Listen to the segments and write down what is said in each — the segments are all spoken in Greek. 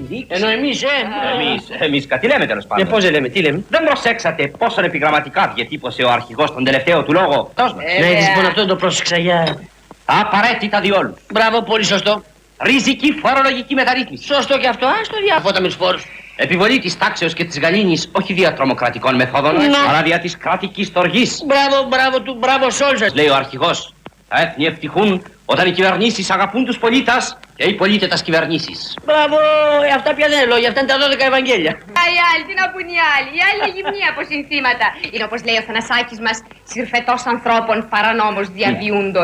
ενδείξεις. Ενώ εμείς, Εμείς κάτι λέμε τέλος πάντων. πώς λέμε, τι λέμε. Δεν προσέξατε πόσο επιγραμματικά διατύπωσε ο αρχηγός τον τελευταίο του λόγο. Ναι, λοιπόν αυτό δεν το πρόσεξα για... Απαραίτητα διόλου. Μπράβο, πολύ σωστό. Ριζική φορολογική μεταρρύθμιση. Σωστό και αυτό, άστο διάφωτα με τους φόρους. Επιβολή της τάξεως και της γαλήνης όχι δια τρομοκρατικών μεθόδων, αλλά δια της κρατικής τοργής. Μπράβο σ' όλους σας. Λέει ο αρχηγός, τα έθνη ευτυχούν όταν οι κυβερνήσεις αγαπούν τους πολίτες και οι πολίτες τις κυβερνήσεις. Μπράβο, αυτά πια δεν είναι λόγια, αυτά είναι τα 12 Ευαγγέλια. Οι άλλοι, τι να πούν οι άλλοι. Οι άλλοι είναι γυμνοί από συνθήματα. Είναι όπως λέει ο Θανασάκης μας, συρφετός ανθρώπων παρανόμως διαβιούντων.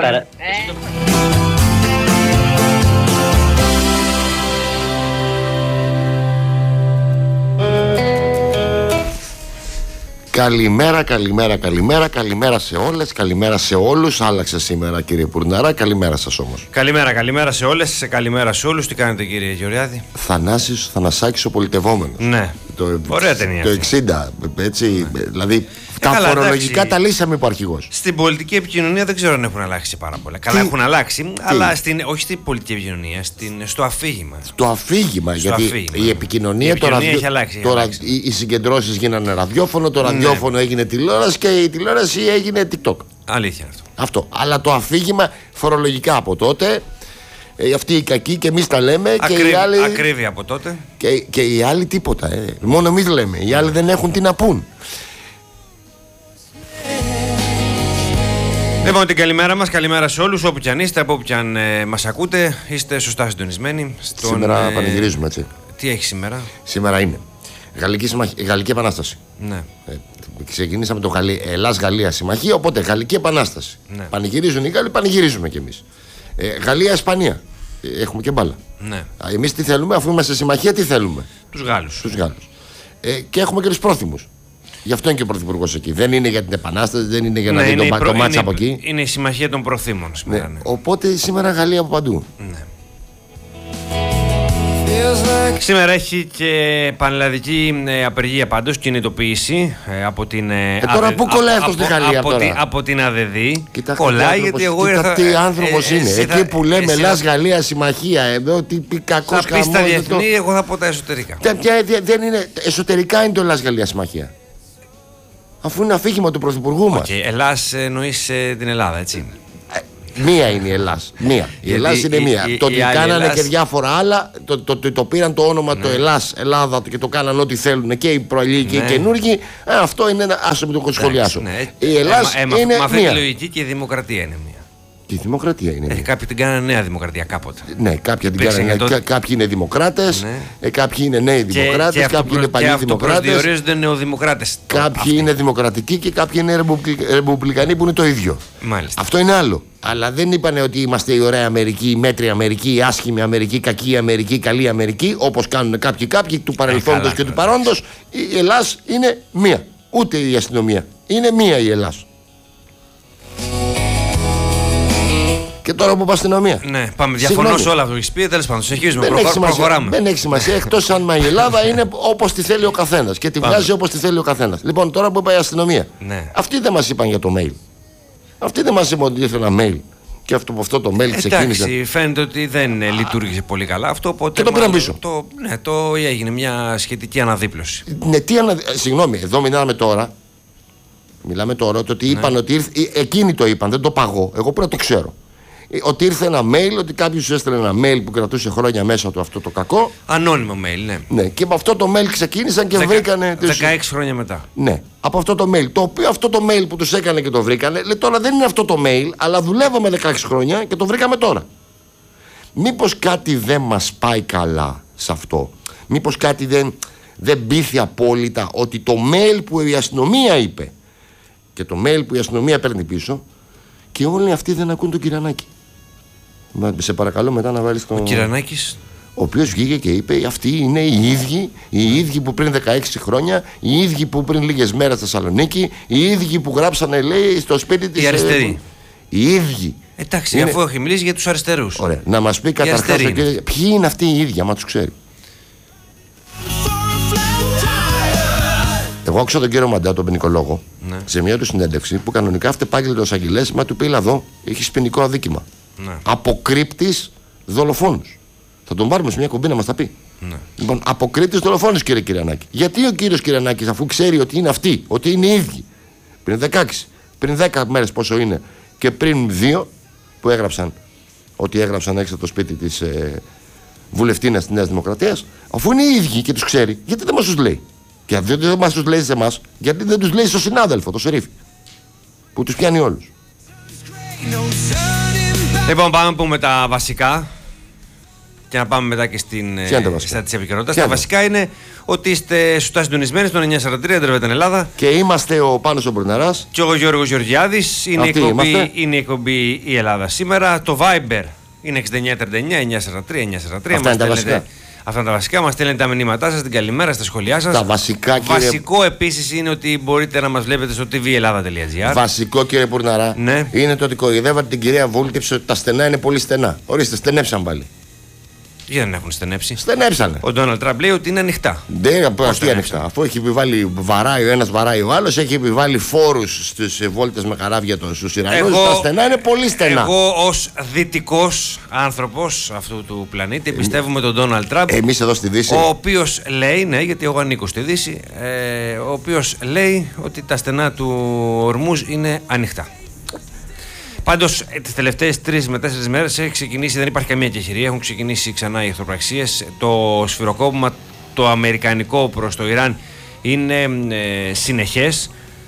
Καλημέρα σε όλες, καλημέρα σε όλους. Άλλαξε σήμερα, κύριε Πουρναρά, καλημέρα σας όμως. Καλημέρα σε όλες, καλημέρα σε όλους. Τι κάνετε, κύριε Γεωργιάδη? Θανάσης ο πολιτευόμενος. Ναι, ωραία ταινία. Το 60, έτσι, δηλαδή τα φορολογικά τα λύσαμε ο αρχηγός. Στην πολιτική επικοινωνία δεν ξέρω αν έχουν αλλάξει πάρα πολλά. Καλά έχουν αλλάξει, αλλά όχι στην πολιτική επικοινωνία, στο αφήγημα. Στο αφήγημα, γιατί η επικοινωνία τώρα έχει αλλάξει. Οι συγκεντρώσεις γίνανε ραδιόφωνο, το ραδιόφωνο έγινε τηλεόραση και η τηλεόραση έγινε TikTok. Αλήθεια αυτό. Αλλά το αφήγημα φορολογικά από τότε, αυτοί οι κακοί και εμείς τα λέμε και οι άλλοι. Ακρίβεια από τότε. Και οι άλλοι τίποτα. Μόνο εμείς λέμε. Οι άλλοι δεν έχουν τι να πούν. Λοιπόν, την καλημέρα μας, καλημέρα σε όλους, όπου κι αν είστε, από όπου κι αν μας ακούτε, είστε σωστά συντονισμένοι. Σήμερα πανηγυρίζουμε, έτσι. Τι έχει σήμερα? Σήμερα είναι Γαλλική Επανάσταση. Ναι. Ξεκινήσαμε το Ελλάς-Γαλλία συμμαχία, οπότε Γαλλική Επανάσταση. Ναι. Πανηγυρίζουν οι Γάλλοι, πανηγυρίζουμε κι εμείς. Γαλλία-Ισπανία. Έχουμε και μπάλα. Ναι. Εμείς τι θέλουμε, αφού είμαστε συμμαχία, τι θέλουμε? Τους Γάλλους. Και έχουμε και τους πρόθυμους. Γι' αυτό είναι και ο Πρωθυπουργός εκεί. Δεν είναι για την Επανάσταση, δεν είναι για να δει το μάτσα από εκεί. Είναι η συμμαχία των προθήμων σήμερα. Ναι. Οπότε σήμερα Γαλλία από παντού. Ναι. Σήμερα έχει και πανελλαδική απεργία πάντως, κινητοποίηση από την τώρα πού κολλάει αυτό στη Γαλλία τώρα? Από την ΑΔΔ. Κολλάει γιατί εγώ ήρθα. Τι άνθρωπος είναι. Εκεί που λέμε Ελλάς-Γαλλία συμμαχία, εδώ τι κακός χαμός. Θα πεις τα διεθνή, εγώ θα πω τα εσωτερικά. Δεν είναι, εσωτερικά είναι το Ελλάς-Γαλλία συμμαχία. Αφού είναι αφήγημα του Πρωθυπουργού μας. Ελλάς εννοείς την Ελλάδα, έτσι. Μία είναι η Ελλάς. Η Ελλάς είναι μία. Το ότι κάνανε και διάφορα άλλα, το πήραν το όνομα το Ελλάς, Ελλάδα και το κάνανε ό,τι θέλουν και οι προαλλοί και οι καινούργοι. Αυτό είναι ένα. Άσε με το σχολιάσω. Η Ελλάς είναι μία. Με αυτή τη λογική και η δημοκρατία είναι μία. Η δημοκρατία είναι. Κάποιοι την κάνανε νέα δημοκρατία κάποτε. Ναι, κάποιοι την κάνανε. Κάποιοι είναι δημοκράτες, κάποιοι είναι νέοι δημοκράτες, κάποιοι είναι παλιοί δημοκράτες. Προσδιορίζονται νεοδημοκράτες. Κάποιοι είναι δημοκρατικοί και κάποιοι είναι ρεπουμπλικανοί που είναι το ίδιο. Μάλιστα. Αυτό είναι άλλο. Αλλά δεν είπανε ότι είμαστε η ωραία Αμερική, η μέτρια Αμερική, η άσχημη Αμερική, η κακή Αμερική, η καλή Αμερική, όπως κάνουν κάποιοι του παρελθόντος και του παρόντος. Η Ελλάς είναι μία. Ούτε η αστυνομία. Είναι μία η Ελλάς. Και τώρα που πάω αστυνομία. Ναι, πάμε. Διαφωνώ σε όλα αυτό που έχεις πει. Τέλος πάντων, συνεχίζουμε. Προχωράμε. Δεν έχει σημασία. Εκτός αν η Ελλάδα είναι όπως τη θέλει ο καθένας και τη βγάζει όπως τη θέλει ο καθένας. Λοιπόν, τώρα που πάει η αστυνομία. Ναι. Αυτοί δεν μας είπαν για το mail. Αυτοί δεν μας είπαν ότι ήρθε ένα mail. Και αυτό το mail ξεκίνησε. Εντάξει, φαίνεται ότι δεν λειτουργήσε πολύ καλά αυτό. Οπότε και το πήραν πίσω. Το έγινε μια σχετική αναδίπλωση. Ναι, συγγνώμη, εδώ μιλάμε τώρα. Μιλάμε τώρα ότι είπαν ότι ήρθε. Εκείνοι το είπαν, δεν το παγώ. Εγώ πρέπει να το ξέρω. Ότι ήρθε ένα mail, ότι κάποιος σου έστειλε ένα mail που κρατούσε χρόνια μέσα του αυτό το κακό. Ανώνυμο mail, ναι. Ναι, και από αυτό το mail ξεκίνησαν και βρήκανε. 16 χρόνια μετά. Ναι, από αυτό το mail. Το οποίο αυτό το mail που τους έκανε και το βρήκανε, λέει τώρα δεν είναι αυτό το mail, αλλά δουλεύαμε 16 χρόνια και το βρήκαμε τώρα. Μήπως κάτι δεν μας πάει καλά σε αυτό? Μήπως κάτι δεν πείθει απόλυτα ότι το mail που η αστυνομία είπε και το mail που η αστυνομία παίρνει πίσω και όλοι αυτοί δεν ακούν τον Κυρανάκη? Σε παρακαλώ μετά να βάλεις τον... Ο Κυρανάκης, ο οποίος βγήκε και είπε αυτοί είναι οι ίδιοι που πριν 16 χρόνια, οι ίδιοι που πριν λίγες μέρες στη Θεσσαλονίκη, οι ίδιοι που γράψανε, λέει, στο σπίτι της... Οι αριστεροί. Οι ίδιοι. Εντάξει, αφού έχει μιλήσει για τους αριστερούς. Ωραία. Να μας πει καταρχάς ποιοι είναι αυτοί οι ίδιοι, άμα τους ξέρει. Εγώ άκουσα τον κύριο Μαντά, τον ποινικολόγο, σε μια του συνέντευξη που κανονικά αυτεπάγγελτε ως αγγελές, μα του πει: εδώ έχει ποινικό αδίκημα. Αποκρύπτεις δολοφόνους. Θα τον πάρουμε σε μια κουμπί να μας τα πει. Ναι. Λοιπόν, αποκρίτης δολοφόνος, κύριε Κυριανάκη. Γιατί ο κύριος Κυριανάκης, αφού ξέρει ότι είναι αυτοί, ότι είναι οι ίδιοι, πριν 16, πριν 10 μέρες πόσο είναι, και πριν 2 που έγραψαν ότι έγραψαν έξω το σπίτι της βουλευτίνας της Νέας Δημοκρατίας, αφού είναι οι ίδιοι και τους ξέρει, γιατί δεν μας τους λέει? Και αν δεν μας τους λέει σε εμάς, γιατί δεν τους λέει στο συνάδελφο, το Σερίφη, που τους πιάνει όλους? Λοιπόν, πάμε να πούμε τα βασικά και να πάμε μετά και στην στα της επικαιρότητας. Τα βασικά είναι ότι είστε σωστά συντονισμένοι στο 943 Ντρεβέταν Ελλάδα. Και είμαστε ο Πάνος ο Μπουρναράς Και ο Γιώργος Γεωργιάδης. Είναι η εκπομπή η Ελλάδα σήμερα. Το Viber είναι 6939 943 943. Αυτά είναι τα βασικά. Αυτά είναι τα βασικά. Μας στέλνετε τα μηνύματά σας, την καλημέρα, στα σχόλιά σας. Τα βασικά, κύριε... Βασικό επίσης είναι ότι μπορείτε να μας βλέπετε στο tvellada.gr. Βασικό, κύριε Πουρναρά, ναι, είναι το ότι κοροϊδεύατε την κυρία Βούλτεψη ότι τα στενά είναι πολύ στενά. Ορίστε, στενέψαν πάλι. Γιατί δεν έχουν στενέψει? Στενέψανε. Ο Ντόναλντ Τραμπ λέει ότι είναι ανοιχτά. Δεν, τι ανοιχτά. Αφού έχει επιβάλει, βαράει ο ένας, βαράει ο άλλος, έχει επιβάλει φόρους στις βόλτες με καράβια στους Ιρανούς. Τα στενά είναι πολύ στενά. Εγώ ως δυτικός άνθρωπος αυτού του πλανήτη πιστεύουμε τον Ντόναλντ Τραμπ. Εμείς εδώ στη Δύση. Ο οποίος λέει, ναι, γιατί εγώ ανήκω στη Δύση, ο οποίος λέει ότι τα στενά του Ορμούζ είναι ανοιχτά. Πάντως, τις τελευταίες 3 με 4 μέρες έχει ξεκινήσει, δεν υπάρχει καμία κεχηρία, έχουν ξεκινήσει ξανά οι εχθροπραξίες. Το σφυροκόπημα, το αμερικανικό προς το Ιράν, είναι συνεχές.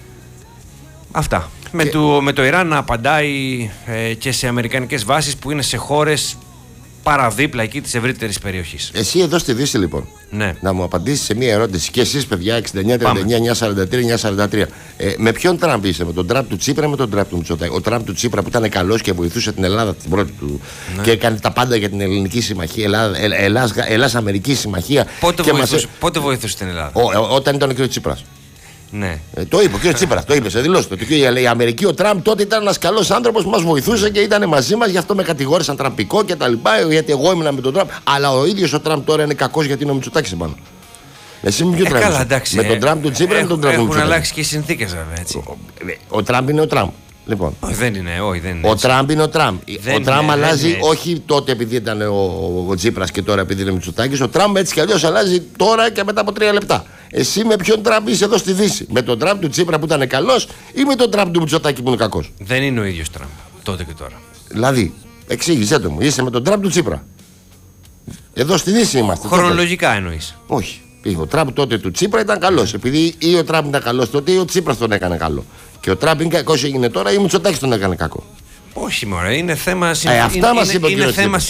Αυτά. Με το Ιράν να απαντάει και σε αμερικανικές βάσεις που είναι σε χώρες παραδίπλα εκεί της ευρύτερης περιοχής. Εσύ εδώ στη Δύση, λοιπόν, ναι, να μου απαντήσεις σε μία ερώτηση. Και εσείς, παιδιά, 69-39-943-943. Με ποιον Τραμπ είσαι, με τον Τραμπ του Τσίπρα ή με τον Τραμπ του Μητσοτάκη? Ο Τραμπ του Τσίπρα που ήταν καλός και βοηθούσε την Ελλάδα την πρώτη του, ναι, και έκανε τα πάντα για την ελληνική συμμαχία, Ελλάς-Αμερική συμμαχία. Πότε βοηθούσε την Ελλάδα? Όταν ήταν ο κ. Τσίπρας. Ναι. Το είπε ο κ. Τσίπρας, το είπε σε δηλώσεις του. Η Αμερική, ο Τραμπ τότε ήταν ένας καλός άνθρωπος που μας βοηθούσε και ήταν μαζί μας, γι' αυτό με κατηγόρησαν τραμπικό κτλ. Γιατί εγώ ήμουνα με τον Τραμπ. Αλλά ο ίδιος ο Τραμπ τώρα είναι κακός γιατί είναι ο Μητσοτάκης επάνω. Εσύ με ποιο Τραμπ? Καλά, εντάξει. Με τον Τραμπ του Τσίπρα ή με τον Τραμπ του Μητσοτάκη? Έχουν αλλάξει και οι συνθήκες, βέβαια, έτσι. Ο Τραμπ είναι ο Τραμπ. Λοιπόν. Δεν είναι. Ο Τραμπ είναι ο Τραμπ. Ο Τραμπ αλλάζει όχι τότε επειδή ήταν ο Τσίπρας και τώρα επειδή είναι ο Μητσοτάκης. Ο Τραμπ έτσι κι αλλιώς αλλάζει τώρα και μετά από 3 λεπτά. Εσύ με ποιον Τραμπ είσαι εδώ στη Δύση? Με τον Τραμπ του Τσίπρα που ήταν καλός ή με τον Τραμπ του Μητσοτάκη που είναι κακός? Δεν είναι ο ίδιος Τραμπ τότε και τώρα. Δηλαδή, εξήγησέ το μου, είσαι με τον Τραμπ του Τσίπρα. Εδώ στη Δύση είμαστε. Χρονολογικά εννοείς? Όχι. Ο Τραμπ τότε του Τσίπρα ήταν καλός. Επειδή ή ο Τραμπ ήταν καλός τότε ή ο Τσίπρας τον έκανε καλό. Και ο Τραμπ είναι κακός έγινε τώρα ή ο Μητσοτάκης τον έκανε κακό. Όχι, μωρέ, είναι θέμα αυτά μας είπε ο κύριος Τσίπρας.